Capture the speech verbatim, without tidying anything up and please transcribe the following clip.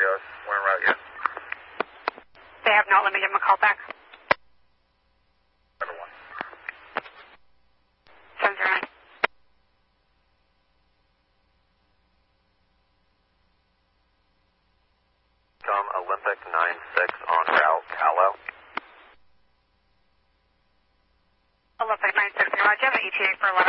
us. We're en route yet. They have not. Let me give them a call back. Number one. seven zero nine. Come Olympic nine six on route Callow. Olympic nine six zero. Do you have an E T A for